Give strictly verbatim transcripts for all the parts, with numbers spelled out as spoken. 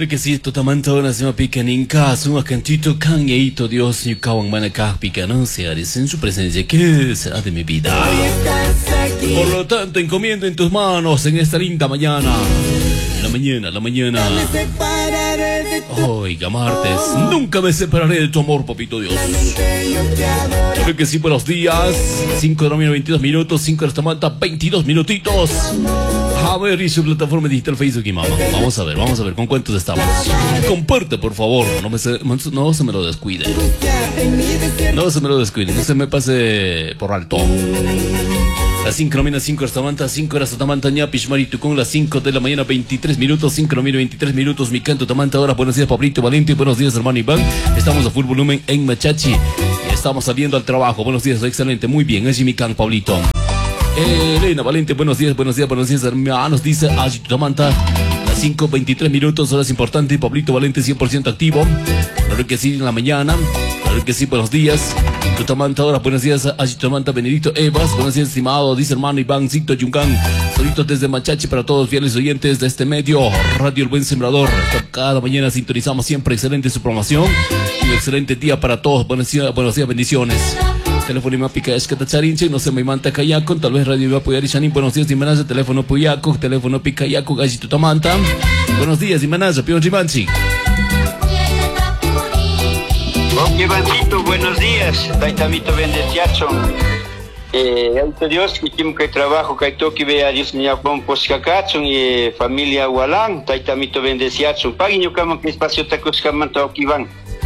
Claro que sí, totalmente ahora se me pican en casa, un cantito canyeito, Dios, y cawan manacá pica, no se harés en su presencia, ¿qué será de mi vida? Por lo tanto, encomiendo en tus manos en esta linda mañana. La mañana, la mañana. Oiga, martes, nunca me separaré de tu amor, papito Dios. Claro que sí, buenos días. cinco de la mañana, veintidós minutos, cinco de esta manta, veintidós minutitos. A ver, y su plataforma digital Facebook y mamá. Vamos a ver, vamos a ver con cuántos estamos. Comparte, por favor, no, me se, no se me lo descuide. No se me lo descuide, no se me pase por alto. Las cinco de la mañana, cinco de esta manta, cinco horas Tamanta, ñapish, maritucón, las cinco de la mañana, veintitrés minutos, cinco de la mañana, veintitrés minutos, mi canto Tamanta, ahora buenos días, Pablito Valente, buenos días, hermano Iván, estamos a full volumen en Machachi, y estamos saliendo al trabajo, buenos días, excelente, muy bien, es mi can, Pablito. Eh, Elena Valente, buenos días, buenos días, buenos días, hermanos, dice Tamanta, las cinco, veintitrés minutos, horas importantes, Pablito Valente, cien por ciento activo, claro que sí, en la mañana, claro que sí, buenos días. Tamanta, ahora buenos días a Tamanta, Benedito Evas, buenos días estimado, dice hermano Ivancito Yungán, saluditos desde Machachi para todos fieles oyentes de este medio, Radio El Buen Sembrador, cada mañana sintonizamos siempre, excelente su programación, y un excelente día para todos, buenos días, buenos días, bendiciones. Teléfono y pica es que tacharinche, no se me manta cayaco, tal vez radio iba a apoyar y shanin, buenos días, Dimanaza, teléfono puyaco, teléfono pica yaco, gallito Tamanta, buenos días, Dimanaza, pion rimanchi. Ok, Ivancito, buenos días. Taitamito bendeciacho. Eh, alto Dios, que tengo que trabajo, que toque ve a Dios niña con poscacacho y familia Hualán, Taitamito bendeciacho. Paguinho como que espacio tacos camanta o Iván.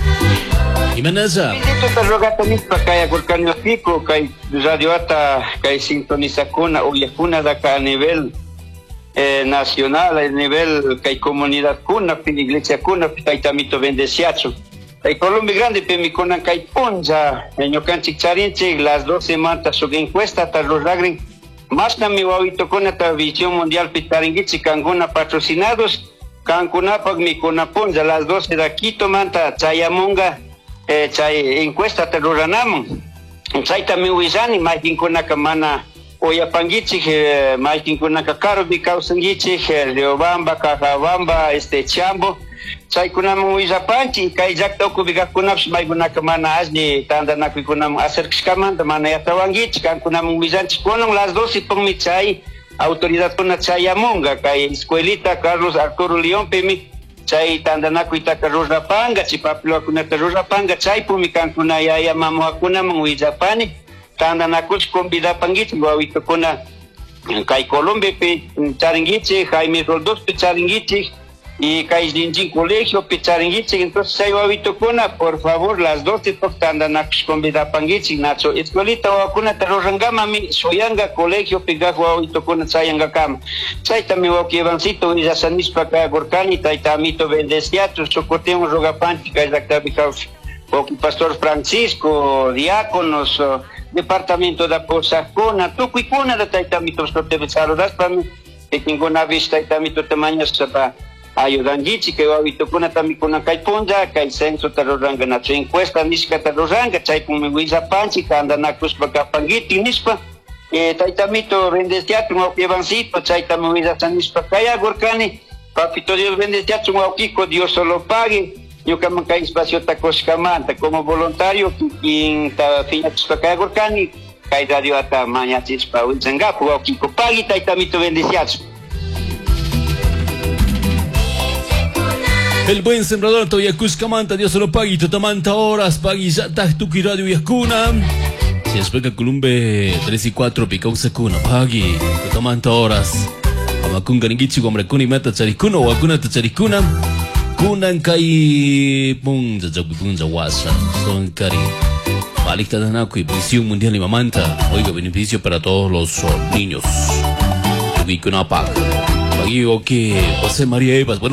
Imanaza. Visito te rogata mispa kaya golcanio pico, kay radio ata kay sintoniza cuna o yacuna da ka a nivel eh, nacional, a nivel kay comunidad cuna, pin iglesia cuna, Taitamito bendeciacho. En Colombia grande pe mi conan kay ponja en yocanchi charinche las doce mantas su encuesta hasta los lagrin más na mi wawito con esta visión mundial pitaringichi canguna patrocinados cancuna pag mi cona ponja las doce de Quito manta chayamonga eh, chay encuesta hasta los ranamon chay también wizani más con kamana oya pangichi más con caro bi causangichi Leobamba Cajabamba este Chambo Chay kunam wizapanchi kay jakta ko biga kunam may guna kamana asni tanda na kunam aser kaman mana ya tawangich kan kunam wizanchi kunam las doce pangmichay autoridad kuna chayamonga kay escuelita Carlos Arturo León pemi chay tanda na kuita Carlos Rapanga chipaplo kuna Carlos Rapanga chay pumi kan kuna ya ya mamo kunam wizapani tanda na kus kombida pangich wawito kuna kay Colombia pe charingiche Jaime Roldos pe charingiche y Kaislinjin colegio Picharingichi, entonces hay wawito kuna, por favor, las doce toctanda nax con vida pangichi, nacho, escuelita wakuna tarorangama mi soyanga colegio pigaj wawito kuna sayanga kama. Saita mi waki evancito y sanispa kaya gorkani, taitamito bendeciato, socotemos rogapanti, kaya zaktabikaus, waki pastor Francisco, diáconos, uh, departamento da Posacona, tukuikuna da taitamito stotebesaro, das para mí, que ninguna vez taitamito tamaño sapa. Ayudangichi que wawito kuna tami kuna kay ponja kay censo taroranga na encuesta niska taroranga chay kung wiza panchi kanda na kus pagkapangiti nispa eh taitamito bendeciato mo evancito chay tami wiza san nispa kaya gorkani papito Dios bendeciato mo kiko Dios solo pague yo kama kay espacio tacos kamanta como voluntario in ta finas kaya gorkani kay radio ata mañachis pa winzanga po kiko pague taitamito bendeciato. El buen sembrador todavía Cuscamanta, Dios se lo pague, Totamanta horas, pague ya Tuki Radio y Ascuna. Si explica Columbe tres y cuatro, Picau Secuna, pague, Totamanta horas. Amacunga Ningichi, Gomrecuna y Mata Charicuna, o Acuna Tacharicuna. Kunan Kai Punza, Punza Wasa, Son Cari. Balicta de Naco y Visión Mundial y Mamanta. Oiga, beneficio para todos los niños. Ubicuna Paga. Pague, ok, José María Evas, bueno.